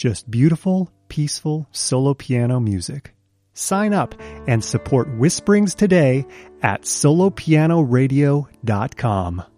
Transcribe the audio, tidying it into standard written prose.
just beautiful, peaceful solo piano music. Sign up and support Whisperings today at solopianoradio.com.